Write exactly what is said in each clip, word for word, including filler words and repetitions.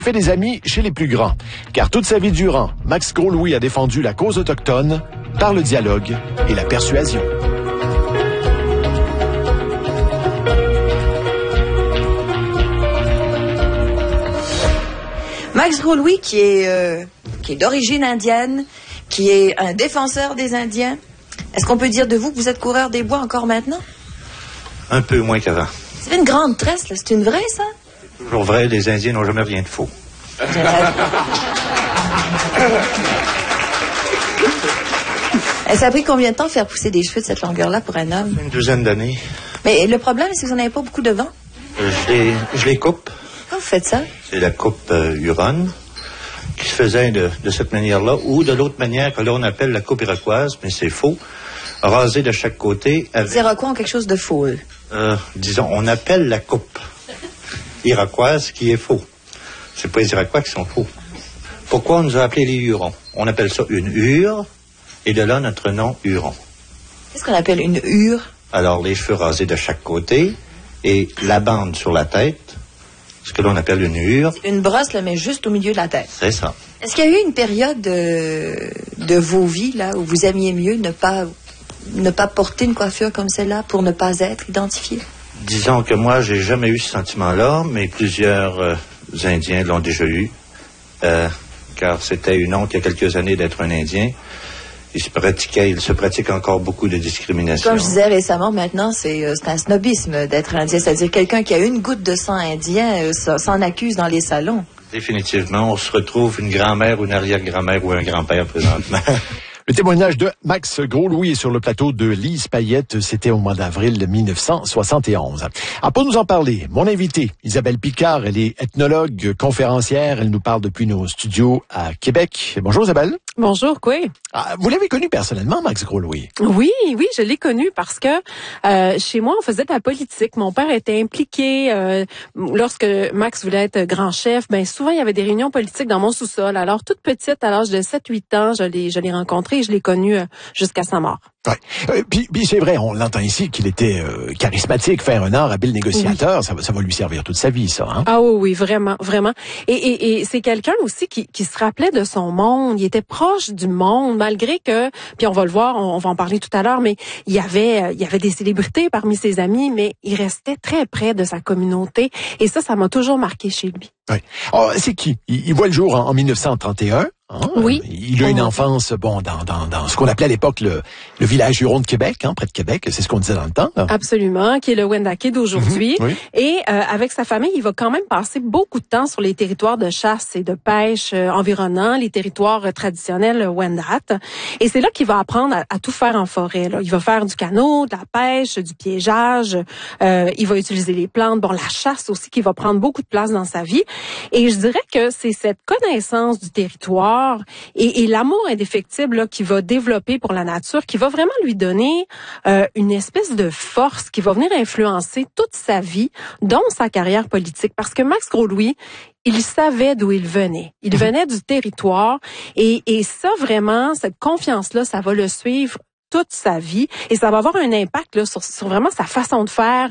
Fait des amis chez les plus grands, car toute sa vie durant, Max Gros-Louis a défendu la cause autochtone par le dialogue et la persuasion. Max Gros-Louis, qui est, euh, qui est d'origine indienne, qui est un défenseur des Indiens. Est-ce qu'on peut dire de vous que vous êtes coureur des bois encore maintenant? Un peu moins qu'avant. C'est une grande tresse, là. C'est une vraie, ça? C'est toujours vrai, les Indiens n'ont jamais rien de faux. Ça a pris combien de temps de faire pousser des cheveux de cette longueur-là pour un homme? Une douzaine d'années. Mais le problème, c'est que vous n'avez pas beaucoup de vent. Euh, je, les, je les coupe. Comment vous faites ça? C'est la coupe euh, Huron qui se faisait de, de cette manière-là, ou de l'autre manière que là on appelle la coupe iroquoise, mais c'est faux. Rasé de chaque côté. Avec, les Iroquois ont quelque chose de faux, eux. Euh, disons, on appelle la coupe iroquoise qui est faux. C'est pas les Iroquois qui sont faux. Pourquoi on nous a appelés les Hurons? On appelle ça une hure, et de là notre nom Huron. Qu'est-ce qu'on appelle une hure? Alors, les cheveux rasés de chaque côté, et la bande sur la tête, ce que l'on appelle une hure. Une brosse, là, mais juste au milieu de la tête. C'est ça. Est-ce qu'il y a eu une période de, de vos vies, là, où vous aimiez mieux ne pas, ne pas porter une coiffure comme celle-là pour ne pas être identifié? Disons que moi, j'ai jamais eu ce sentiment-là, mais plusieurs euh, Indiens l'ont déjà eu, euh, car c'était une honte il y a quelques années d'être un Indien. Il se pratiquait, il se pratique encore beaucoup de discrimination. Comme je disais récemment, maintenant, c'est, euh, c'est un snobisme d'être indien. C'est-à-dire quelqu'un qui a une goutte de sang indien euh, s'en accuse dans les salons. Définitivement, on se retrouve une grand-mère ou une arrière-grand-mère ou un grand-père présentement. Le témoignage de Max Gros-Louis est sur le plateau de Lise Payette. C'était au mois d'avril mille neuf cent soixante et onze. Ah, pour nous en parler, mon invitée, Isabelle Picard, elle est ethnologue, conférencière. Elle nous parle depuis nos studios à Québec. Bonjour Isabelle. Bonjour, quoi. Ah, vous l'avez connu personnellement, Max Gros-Louis? Oui, oui, je l'ai connu parce que euh, chez moi, on faisait de la politique. Mon père était impliqué. Euh, lorsque Max voulait être grand chef, ben souvent, il y avait des réunions politiques dans mon sous-sol. Alors, toute petite, à l'âge de sept huit ans, je l'ai, je l'ai rencontré et je l'ai connu euh, jusqu'à sa mort. Ouais. Euh, puis, puis c'est vrai, on l'entend ici qu'il était euh, charismatique, faire un art, habile négociateur, oui. ça, ça va lui servir toute sa vie, ça. Hein? Ah oui, oui, vraiment, vraiment. Et, et, et c'est quelqu'un aussi qui, qui se rappelait de son monde. Il était proche du monde, malgré que, puis on va le voir, on, on va en parler tout à l'heure, mais il y avait, euh, il y avait des célébrités parmi ses amis, mais il restait très près de sa communauté. Et ça, ça m'a toujours marqué chez lui. Oui. Oh, c'est qui? Il, il voit le jour en, en mille neuf cent trente et un. Hein? Oui. Il a une enfance, bon, dans, dans, dans ce qu'on appelait à l'époque le, le village Huron de Québec, hein, près de Québec. C'est ce qu'on disait dans le temps. Là. Absolument, qui est le Wendake d'aujourd'hui. Mm-hmm, oui. Et euh, avec sa famille, il va quand même passer beaucoup de temps sur les territoires de chasse et de pêche euh, environnants, les territoires euh, traditionnels Wendat. Et c'est là qu'il va apprendre à, à tout faire en forêt. Là. Il va faire du canot, de la pêche, du piégeage. Euh, il va utiliser les plantes. Bon, la chasse aussi qui va prendre beaucoup de place dans sa vie. Et je dirais que c'est cette connaissance du territoire et, et l'amour indéfectible là, qu'il va développer pour la nature, qui va vraiment lui donner euh, une espèce de force qui va venir influencer toute sa vie, dont sa carrière politique. Parce que Max Gros-Louis, il savait d'où il venait. Il venait du territoire et, et ça, vraiment, cette confiance-là, ça va le suivre toute sa vie et ça va avoir un impact là, sur, sur vraiment sa façon de faire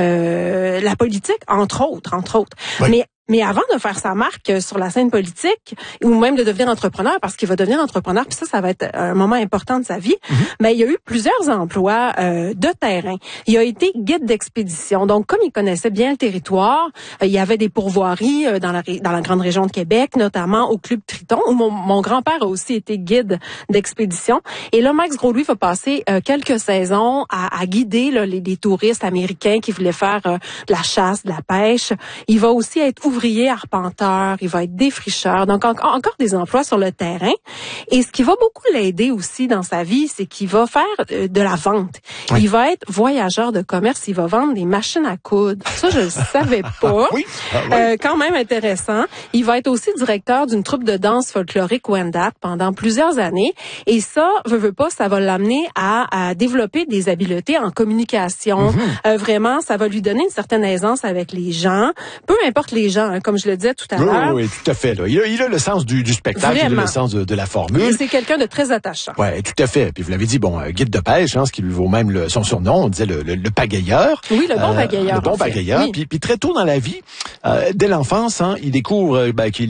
euh, la politique, entre autres, entre autres. Oui. Mais Mais avant de faire sa marque sur la scène politique ou même de devenir entrepreneur, parce qu'il va devenir entrepreneur, puis ça, ça va être un moment important de sa vie, mm-hmm. mais il y a eu plusieurs emplois euh, de terrain. Il a été guide d'expédition. Donc, comme il connaissait bien le territoire, euh, il y avait des pourvoiries euh, dans la dans la grande région de Québec, notamment au Club Triton, où mon, mon grand-père a aussi été guide d'expédition. Et là, Max Gros-Louis va passer euh, quelques saisons à, à guider là, les, les touristes américains qui voulaient faire euh, de la chasse, de la pêche. Il va aussi être ouvrier ouvrier arpenteur, il va être défricheur, donc en- encore des emplois sur le terrain. Et ce qui va beaucoup l'aider aussi dans sa vie, c'est qu'il va faire euh, de la vente. Oui. Il va être voyageur de commerce, il va vendre des machines à coudre. Ça, je le savais pas. Oui. Ah, oui. Euh, quand même intéressant. Il va être aussi directeur d'une troupe de danse folklorique Wendat pendant plusieurs années. Et ça, veut, veut pas, ça va l'amener à, à développer des habiletés en communication. Mm-hmm. Euh, vraiment, ça va lui donner une certaine aisance avec les gens. Peu importe les gens intelligent, hein, comme je le disais tout à oui, l'heure. Oui, oui, tout à fait. Là. Il, a, il a le sens du, du spectacle, Vraiment. Il a le sens de, de la formule. Et c'est quelqu'un de très attachant. Oui, tout à fait. Puis vous l'avez dit, bon, euh, guide de pêche, hein, ce qui lui vaut même le, son surnom, on disait le, le, le pagailleur. Oui, le bon euh, pagailleur. Le bon pagailleur. Oui. Puis, puis très tôt dans la vie, euh, dès l'enfance, hein, il découvre ben, qu'il